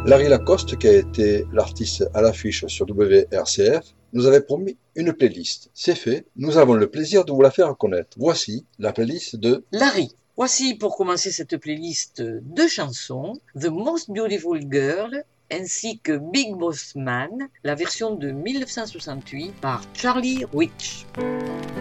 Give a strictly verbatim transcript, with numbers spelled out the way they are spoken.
Larry Lacoste, qui a été l'artiste à l'affiche sur W R C F, nous avait promis une playlist. C'est fait, nous avons le plaisir de vous la faire connaître. Voici la playlist de Larry. Voici pour commencer cette playlist deux chansons, The Most Beautiful Girl ainsi que Big Boss Man, la version de mille neuf cent soixante-huit par Charlie Rich.